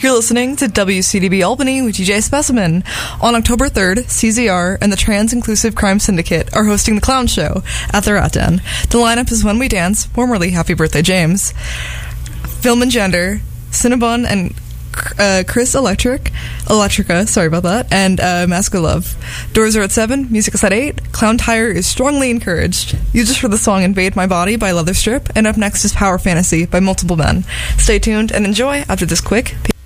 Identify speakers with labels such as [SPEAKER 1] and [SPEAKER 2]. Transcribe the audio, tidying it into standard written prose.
[SPEAKER 1] You're listening to WCDB Albany with DJ Specimen. On October 3rd, CZR and the Trans Inclusive Crime Syndicate are hosting the Clown Show at the Rat Den. The lineup is When We Dance, formerly Happy Birthday James, Film and Gender, Cinnabon and Chris Electrica, sorry about that, and Mask of Love. Doors are at 7, music is at 8. Clown Tire is strongly encouraged. You just heard the song Invade My Body by Leather Strip, and up next is Power Fantasy by Multiple Men. Stay tuned and enjoy after this quick